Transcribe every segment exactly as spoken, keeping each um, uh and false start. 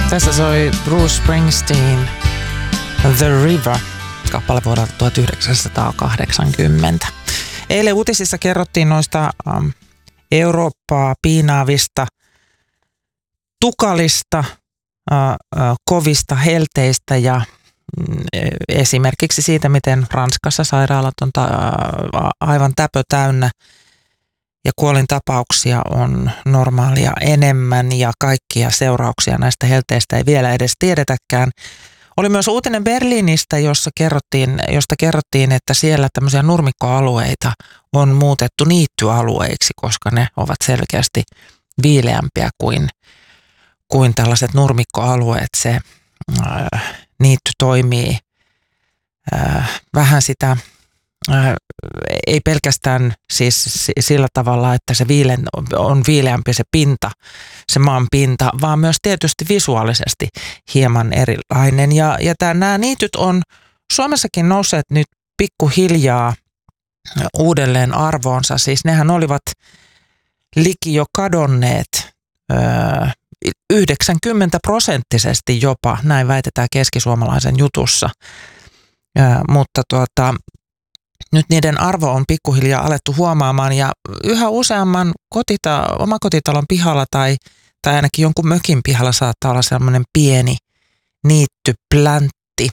Tässä soi Bruce Springsteen The River, kappale vuodelta tuhatyhdeksänsataakahdeksankymmentä. Eilen uutisissa kerrottiin noista um, Eurooppaa piinaavista, tukalista, uh, uh, kovista helteistä ja mm, esimerkiksi siitä, miten Ranskassa sairaalat on ta- aivan täpö täynnä ja kuolintapauksia on normaalia enemmän ja kaikkia seurauksia näistä helteistä ei vielä edes tiedetäkään. Oli myös uutinen Berliinistä, jossa kerrottiin, josta kerrottiin, että siellä tämmöisiä nurmikkoalueita on muutettu niittyalueiksi, koska ne ovat selkeästi viileämpiä kuin, kuin tällaiset nurmikkoalueet. Se äh, niitty toimii äh, vähän sitä, äh, ei pelkästään siis sillä tavalla, että se viilen, on viileämpi se pinta, se maan pinta, vaan myös tietysti visuaalisesti hieman erilainen. Ja, ja tää, nämä niityt on Suomessakin nousseet nyt pikkuhiljaa uudelleen arvoonsa. Siis nehän olivat liki jo kadonneet öö, yhdeksänkymmentä prosenttisesti jopa, näin väitetään keskisuomalaisen jutussa. Öö, mutta tuota, nyt niiden arvo on pikkuhiljaa alettu huomaamaan ja yhä useamman kotita, omakotitalon pihalla tai, tai ainakin jonkun mökin pihalla saattaa olla sellainen pieni niittypläntti.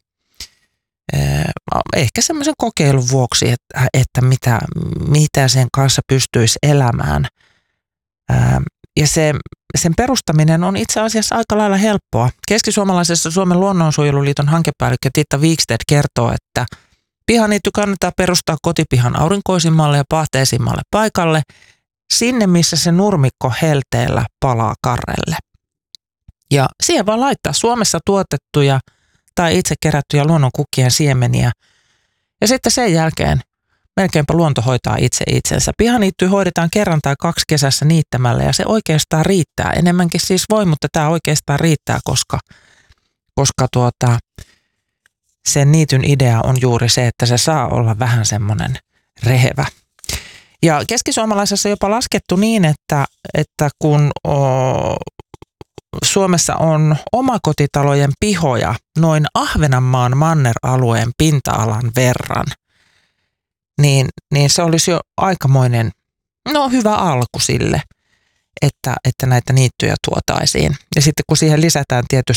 Ehkä semmoisen kokeilun vuoksi, että, että mitä, mitä sen kanssa pystyisi elämään. Ja se, sen perustaminen on itse asiassa aika lailla helppoa. Keskisuomalaisessa Suomen luonnonsuojeluliiton hankepäällikkö Titta Wikstedt kertoo, että pihaniitty kannattaa perustaa kotipihan aurinkoisimmalle ja pahteisimmalle paikalle, sinne missä se nurmikko helteellä palaa karrelle. Ja siihen vaan laittaa Suomessa tuotettuja tai itse kerättyjä luonnonkukkien siemeniä. Ja sitten sen jälkeen melkeinpä luonto hoitaa itse itsensä. Pihaniitty hoidetaan kerran tai kaksi kesässä niittämällä ja se oikeastaan riittää. Enemmänkin siis voi, mutta tämä oikeastaan riittää, koska, koska tuota, sen niityn idea on juuri se, että se saa olla vähän semmoinen rehevä. Ja keskisuomalaisessa on jopa laskettu niin, että, että kun o, Suomessa on omakotitalojen pihoja noin Ahvenanmaan manneralueen pinta-alan verran, niin, niin se olisi jo aikamoinen, no hyvä alku sille, että, että näitä niittyjä tuotaisiin. Ja sitten kun siihen lisätään tietysti